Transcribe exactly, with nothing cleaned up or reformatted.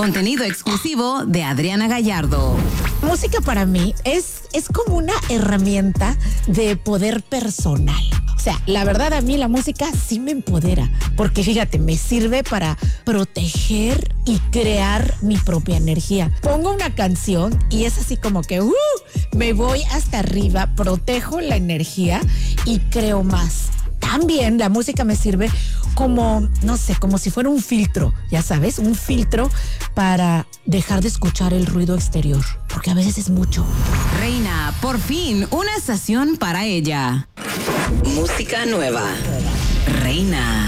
Contenido exclusivo de Adriana Gallardo. Música para mí es, es como una herramienta de poder personal. O sea, la verdad a mí la música sí me empodera, porque fíjate, me sirve para proteger y crear mi propia energía. Pongo una canción y es así como que uh, me voy hasta arriba, protejo la energía y creo más. También la música me sirve como, no sé, como si fuera un filtro, ya sabes, un filtro para dejar de escuchar el ruido exterior, porque a veces es mucho. Reina, por fin, una estación para ella. Música nueva. Reina.